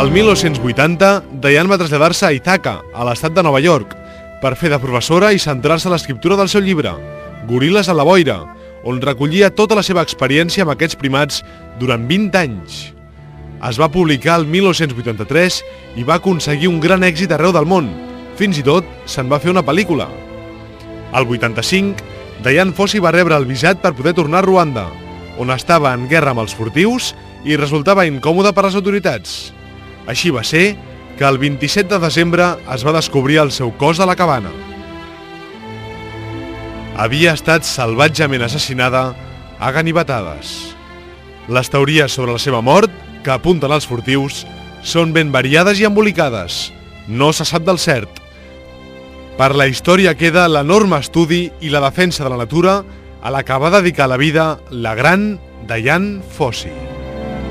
El 1980, Diane va traslladar-se a Ithaca, a l'estat de Nova York, per fer de professora i centrar-se en l'escriptura del seu llibre, Goril·les a la boira, on recollia tota la seva experiència amb aquests primats durant 20 anys. Es va publicar el 1983 i va aconseguir un gran èxit arreu del món. Fins i tot se'n va fer una pel·lícula. Al 85, Dian Fossey va rebre el visat per poder tornar a Ruanda, on estava en guerra amb els furtius i resultava incòmode per les autoritats. Així va ser que el 27 de desembre es va descobrir el seu cos a la cabana. Havia estat salvatgement assassinada a ganivetades. Les teories sobre la seva mort, que apunten als furtius, són ben variades i embolicades. No se sap del cert. Per la història queda l'enorme estudi i la defensa de la natura a la que va dedicar la vida la gran Dian Fossey.